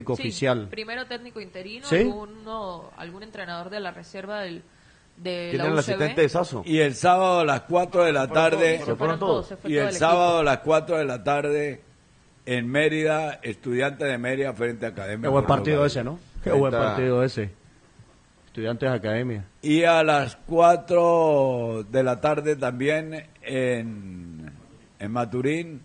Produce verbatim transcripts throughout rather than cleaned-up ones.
Sí, oficial. Primero técnico interino, ¿Sí? alguno, algún entrenador de la reserva del, de la ¿Quién era el U C B. asistente de Sasso? Y el sábado a las cuatro de la tarde, Se fueron todos, se fue y todo el el sábado a equipo. las cuatro de la tarde en Mérida, Estudiantes de Mérida frente a Academia. Qué buen partido Portugal. ese, ¿no? Qué buen Ahorita- partido ese. Estudiantes de Academia. Y a las cuatro de la tarde también en, en Maturín,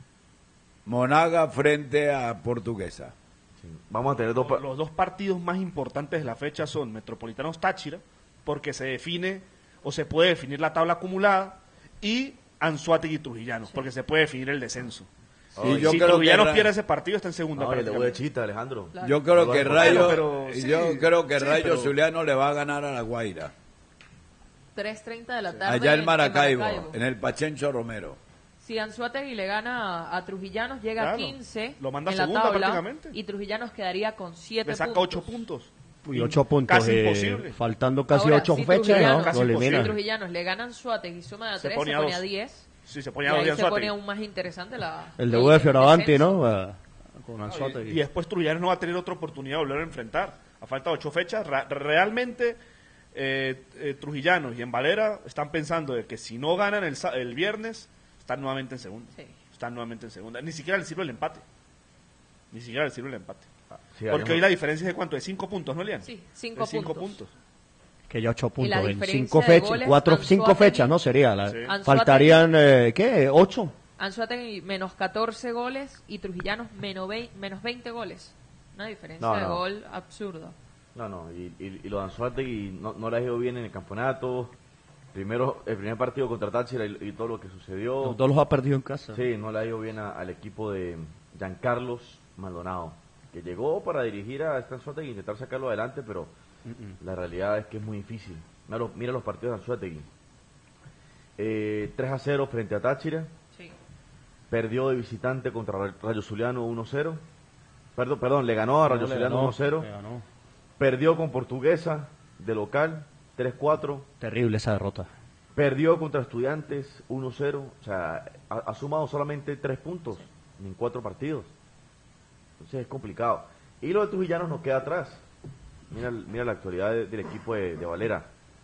Monaga frente a Portuguesa. Vamos a tener dos... pa- Los dos partidos más importantes de la fecha son Metropolitanos Táchira, porque se define o se puede definir la tabla acumulada, y Anzoátegui Trujillanos, porque se puede definir el descenso. Y yo si creo que Trujillanos Ra- pierde ese partido, está en segunda. No, y el debut de prácticamente. Chita, Alejandro. Claro. Yo creo que Bueno, Rayo, pero sí, yo creo que sí, Rayo pero- Zuliano le va a ganar a la Guaira. tres treinta de la tarde. Allá en Maracaibo, Maracaibo. en el Pachencho Romero. Si Anzoátegui le gana a Trujillanos, llega Claro, a quince lo manda en la segunda tabla, prácticamente. y Trujillanos quedaría con siete Le saca puntos. ocho puntos. Y ocho puntos. Casi eh, imposible. faltando casi Ahora, ocho si fechas, Trujillanos- ¿no? Casi Lo imposible. eliminan. Si Trujillanos le ganan Anzoátegui y suma de a Se tres, pone se a pone dos. a diez. Sí, se Y ponía a dos ahí de se pone Anzoátegui. aún más interesante la, El debut de Fioravanti, descenso. ¿no? Ah, Con Y, Anzoátegui. y después Trujillanos no va a tener otra oportunidad de volver a enfrentar. A falta de ocho fechas, ra- realmente eh, eh, Trujillanos y en Valera están pensando de que si no ganan el, sa- el viernes, están nuevamente en segunda. Sí. Están nuevamente en segunda. Ni siquiera les sirve el empate. Ni siquiera les sirve el empate. Sí, Porque Alejandro. hoy la diferencia es de cuánto, de cinco puntos, ¿no, Elian? Sí, cinco De cinco puntos. puntos. Que ya ocho Y la puntos. En diferencia cinco de fechas, goles, cuatro, cinco Anzoátegui- fechas, ¿no? Sería. La, Sí. Anzoátegui- faltarían, eh, ¿qué? ¿Ocho? Anzoátegui menos catorce goles y Trujillanos menos, vei- menos veinte goles. Una diferencia No, de no. gol absurda. No, no, y, y, y lo de Anzoátegui no, no le ha ido bien en el campeonato. Primero, el primer partido contra Táchira y, y todo lo que sucedió. Los dos los ha perdido en casa. Sí, no le ha ido bien a- al equipo de Giancarlos Maldonado, que llegó para dirigir a este Anzoátegui e intentar sacarlo adelante, pero la realidad es que es muy difícil. Mira los, mira los partidos de Anzoátegui. Eh, tres a cero frente a Táchira. Sí. Perdió de visitante contra Ra- Rayo Zuliano uno cero. Perdón, perdón, le ganó a Rayo No, le Zuliano ganó, uno cero. le ganó. Perdió con Portuguesa de local tres cuatro. Terrible esa derrota. Perdió contra Estudiantes uno cero. O sea, ha, ha sumado solamente tres puntos en cuatro partidos. Entonces es complicado. Y lo de Trujillanos nos queda atrás. Mira, mira la actualidad de- del equipo de, de Valera.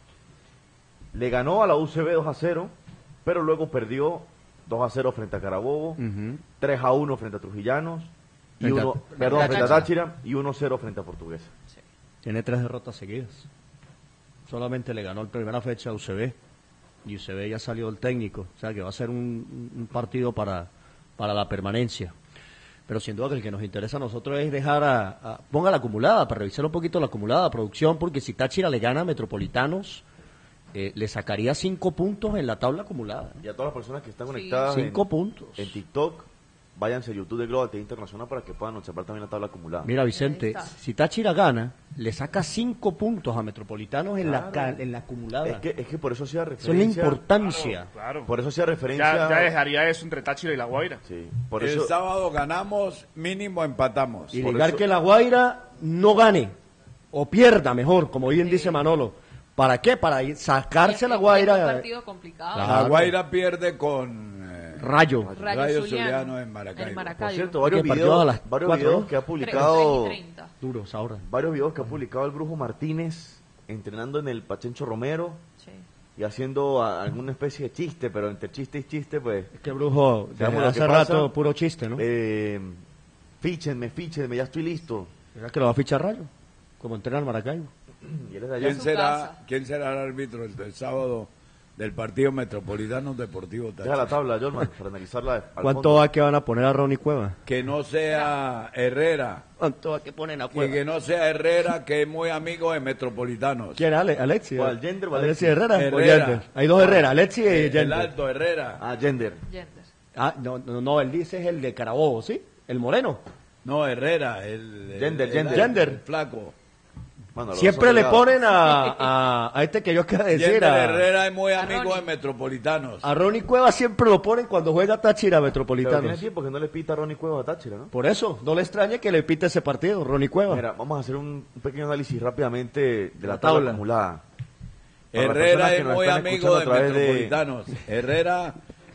Le ganó a la U C B dos a cero, pero luego perdió dos a cero frente a Carabobo, Ujú. tres a uno frente a Trujillanos, y Frente a- uno, perdón, a frente a Táchira. Táchira, y uno cero frente a Portuguesa. Tiene tres derrotas seguidas. Solamente le ganó la primera fecha a U C B. Y U C B ya salió el técnico. O sea que va a ser un, un partido para, para la permanencia. Pero sin duda que el que nos interesa a nosotros es dejar a, a- ponga la acumulada, para revisar un poquito la acumulada, producción, porque si Táchira le gana a Metropolitanos, eh, le sacaría cinco puntos en la tabla acumulada. Y a todas las personas que están Sí. conectadas en, Cinco puntos. en TikTok, váyanse a YouTube de Global T V Internacional para que puedan observar también la tabla acumulada. Mira, Vicente, Ahí está. si Táchira gana, le saca cinco puntos a Metropolitanos en, la, ca- en la acumulada. Es que, es que por eso hacía Eso es la referencia. importancia. Claro. Por eso hacía referencia. Ya, ya dejaría eso entre Táchira y La Guaira. Sí, por el eso. sábado ganamos, mínimo empatamos. Y Por negar eso- que la Guaira no gane, o pierda mejor, como bien Sí. dice Manolo. ¿Para qué? Para ir- sacarse a la Es un Guaira. partido complicado. Claro. La Guaira pierde con eh, Rayo. Rayo Rayo Zuliano, Zuliano en Maracaibo. en Por Maracaibo. cierto, varios Que partió videos, a las varios cuatro, videos ¿no? que ha Tre- publicado. seis y treinta. Duros ahora. Varios videos que ha publicado el Brujo Martínez entrenando en el Pachencho Romero Sí. y haciendo a- alguna especie de chiste, pero entre chiste y chiste, pues. Es que Brujo, desde Sabemos lo hace que pasa. rato, puro chiste, ¿no? Eh, fíchenme, fíchenme, ya estoy listo. ¿Será que lo va a fichar Rayo? Como entrena al Maracaibo. Y él es de allá. ¿Quién su será, casa. ¿Quién será el árbitro el, del sábado del partido Metropolitano Deportivo Deja Táchira? la tabla, Jorman, para analizarla. al ¿Cuánto fondo. va que van a poner a Ronnie Cueva? Que no sea Herrera, ¿Cuánto va que ponen a y Cueva? que no sea Herrera, que es muy amigo de Metropolitanos. ¿Quién? Ale, Alexi. ¿Cuál, Yender o Alexi Alexi? Herrera. o Herrera. Yender. Hay dos Herrera, Alexi y El Yender. alto Herrera. Ah, Gender. Yender. Ah, no, no, no, él dice es el de Carabobo, ¿sí? El moreno. No, Herrera, el, el, Yender, el- Yender. el Yender. flaco. Bueno, los Siempre dos le son ponen a, a, a este que yo acabo de decir, Yender a, Herrera es muy a amigo Ronnie. de Metropolitanos. a Ronnie Cueva siempre lo ponen cuando juega Táchira Pero Metropolitanos. tiene tiempo que no le pita a Ronnie Cuevas a Táchira, ¿no? Por eso, no le extrañe que le pite ese partido, Ronnie Cueva. Mira, vamos a hacer un, un pequeño análisis rápidamente de la, La tabla, tabla. acumulada. Para las Herrera personas que es nos muy están amigo escuchando de a través de- Metropolitanos. Herrera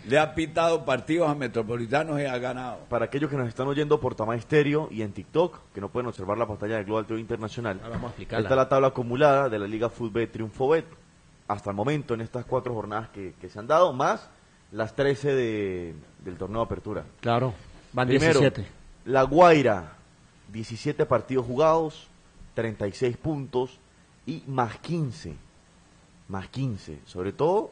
Le ha pitado partidos a Metropolitanos y ha ganado. Para aquellos que nos están oyendo por Tamay Stereo y en TikTok, que no pueden observar la pantalla de Global T V Internacional, Ahora vamos a explicarla. está la tabla acumulada de la Liga Fútbol Triunfo Bet. Hasta el momento, en estas cuatro jornadas que, que se han dado, más las trece de, del torneo de apertura. Claro, van Primero, diecisiete. La Guaira, diecisiete partidos jugados, treinta y seis puntos y más quince. Más quince. Sobre todo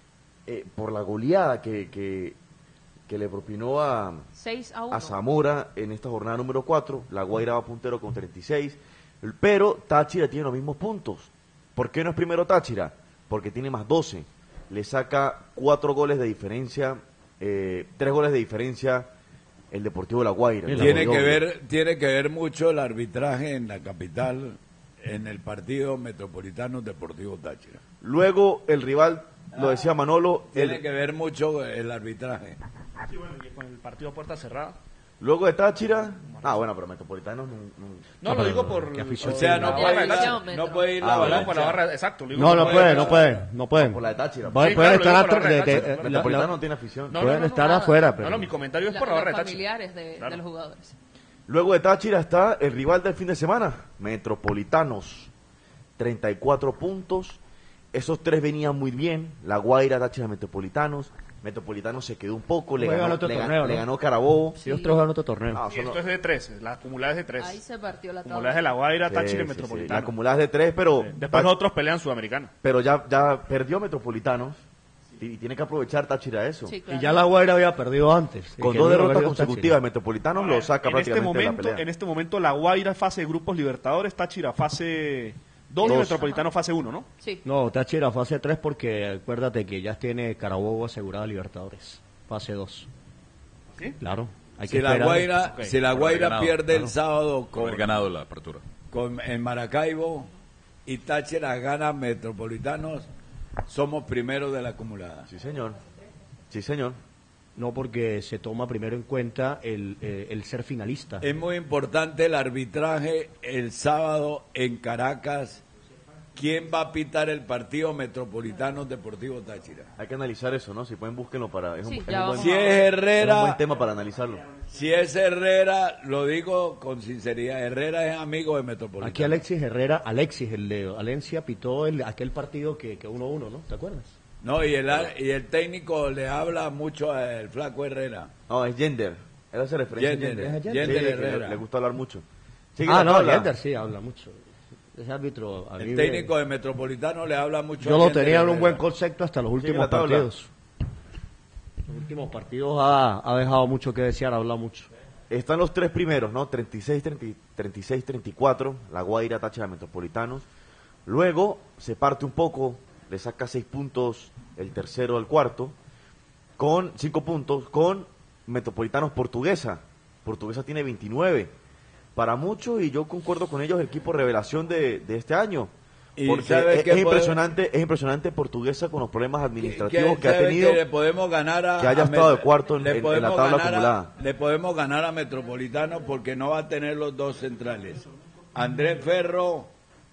eh, por la goleada que, que, que le propinó a, seis a uno. a Zamora en esta jornada número cuatro. La Guaira va puntero con treinta y seis. Pero Táchira tiene los mismos puntos. ¿Por qué no es primero Táchira? Porque tiene más doce. Le saca cuatro goles de diferencia, eh, tres goles de diferencia el Deportivo de La Guaira. el Tiene doble. que ver, tiene que ver mucho el arbitraje en la capital, en el partido Metropolitano Deportivo Táchira. Luego el rival, lo decía Manolo, Tiene el- que ver mucho el arbitraje. Sí, bueno, y con el partido a puerta cerrada. luego de Táchira, ah bueno, pero Metropolitanos no, no- No, lo digo por... qué afición. O sea, no De puede, la ir, afición, no Metro. puede ir Ah, la bueno, No, por la avalancha. barra, exacto. lo digo No, por no la pueden, barra. no pueden, no pueden. por la de Táchira. Pueden, Sí, pueden claro, lo estar digo por la atro- de- barra de de- Táchira. la- Metropolitano la- no tiene afición. No, pueden no, estar nada. afuera, No, pero no, mi comentario es La- por la los barra de Táchira. familiares de, Claro. de los jugadores. Luego de Táchira está el rival del fin de semana, Metropolitanos, treinta y cuatro puntos. Esos tres venían muy bien, La Guaira, Táchira, Metropolitanos. Metropolitanos se quedó un poco, le Juegan ganó, otro le, torneo, le ¿no? ganó Carabobo. si ellos trabajan otro torneo. Ah, Y solo- esto es de tres, la acumulada es de tres. Ahí se partió la Acumulada tabla. es de La Guaira, Sí, Táchira y sí, sí, Metropolitano. la acumulada es de tres, pero, Después los otros pelean Sudamericana. pero ya, ya perdió Metropolitanos y tiene que aprovechar Táchira eso. Sí, claro. Y ya la Guaira había perdido antes. Con Y que dos no derrotas perdió consecutivas, Táchira. Metropolitanos lo saca en este prácticamente de la momento, pelea. en este momento La Guaira fase de grupos Libertadores, Táchira fase dos y Dos. Metropolitano fase uno, ¿no? Sí. No, Táchira fase tres porque acuérdate que ya tiene Carabobo asegurada Libertadores. Fase dos. ¿Sí? Claro. Hay Si que la esperar. Guaira, Ok. si la Por Guaira haber ganado, pierde el claro. sábado Por con, haber ganado la apertura. con- en Maracaibo y Táchira gana Metropolitanos, somos primeros de la acumulada. Sí, señor. Sí, señor. No, porque se toma primero en cuenta el, eh, el ser finalista. Es muy importante el arbitraje el sábado en Caracas. ¿Quién va a pitar el partido Metropolitano Deportivo Táchira? Hay que analizar eso, ¿no? Si pueden, búsquenlo para... Es un, Sí, es ya un buen, vamos Si a- es es un buen Herrera, tema para analizarlo. si es Herrera, lo digo con sinceridad, Herrera es amigo de Metropolitano. Aquí Alexis Herrera, Alexis, el de Valencia, pitó el, aquel partido que que uno a uno, ¿no? ¿Te acuerdas? No, y el, y el técnico le habla mucho al flaco Herrera. No, es Gender. Él hace referencia Yender, a Gender. es Sí, Yender que Herrera. le, le gusta hablar mucho. Sigue Ah, la no, tabla. Gender sí habla mucho. Ese árbitro. a mí El me- técnico de Metropolitano le habla mucho Yo a lo Yender tenía en un Herrera. buen concepto hasta los Sigue últimos la tabla. partidos. Los últimos partidos ha, ha dejado mucho que desear, habla mucho. Están los tres primeros, ¿no? treinta y seis, treinta, treinta y seis, treinta y cuatro, La Guaira, Táchira, Metropolitanos. Luego se parte un poco, le saca seis puntos el tercero al cuarto, con cinco puntos, con Metropolitanos Portuguesa. Portuguesa tiene veintinueve. Para muchos, y yo concuerdo con ellos, el equipo revelación de, de este año. Y Porque ¿sabe es, qué es puede- impresionante, es impresionante Portuguesa con los problemas administrativos ¿Qué- que ha sabe tenido. que le podemos ganar a, que haya a estado Met- de cuarto en- le en- en la podemos tabla ganar a- acumulada. le podemos ganar a Metropolitano porque no va a tener los dos centrales. Andrés Ferro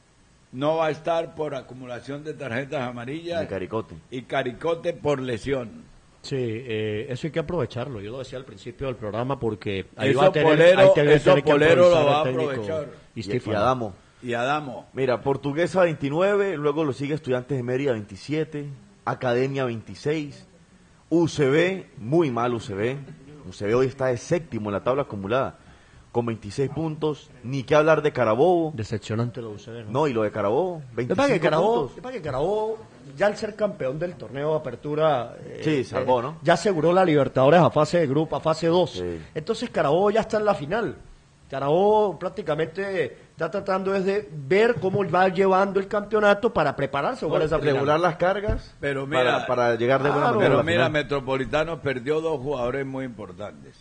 no va a estar por acumulación de tarjetas amarillas De Caricote. y Caricote por lesión. Sí, eh, eso hay que aprovecharlo. Yo lo decía al principio del programa porque ahí Eso va a tener, Polero- ahí tiene- eso tiene que Polero lo improvisar va el a técnico aprovechar. Y, Y, y Stefano. Adamo. Y Adamo. Mira, Portuguesa veintinueve, luego lo sigue Estudiantes de Mérida veintisiete, Academia veintiséis, U C B, muy mal U C B. U C B hoy está de séptimo en la tabla acumulada, con veintiséis puntos. Ni que hablar de Carabobo. Decepcionante lo de U C B, ¿no? No, y lo de Carabobo, Lo que pasa es veinticinco que Carabobo, puntos. lo que pasa es que Carabobo, ya al ser campeón del torneo de apertura, eh, Sí, salvó, eh, ¿no? ya aseguró la Libertadores a fase de grupo, a fase dos. Sí. Entonces Carabobo ya está en la final. Carabobo prácticamente está tratando es de ver cómo va llevando el campeonato para prepararse para esa final. Regular las cargas Pero mira, para, para llegar de buena claro, manera a Pero la mira, final. Metropolitano perdió dos jugadores muy importantes.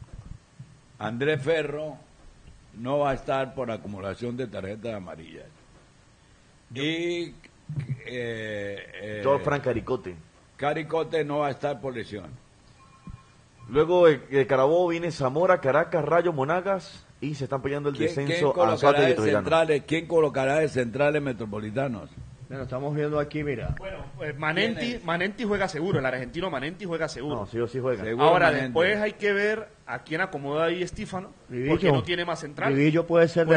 Andrés Ferro no va a estar por acumulación de tarjetas amarillas. Y eh, eh, George Frank Caricote. Caricote no va a estar por lesión. Luego de, de Carabobo viene Zamora, Caracas, Rayo, Monagas y se están peleando el ¿Quién, quién descenso a colocará Anzoátegui y de Troyanos. centrales? ¿Quién colocará de centrales metropolitanos? Bueno, estamos viendo aquí, mira. Bueno, pues Manenti, Manenti juega seguro, el argentino Manenti juega seguro. No, sí o sí juega. Seguro. Ahora, Manenti. después hay que ver a quién acomoda ahí Estífano, Rivillo. porque no tiene más central. Rivillo puede ser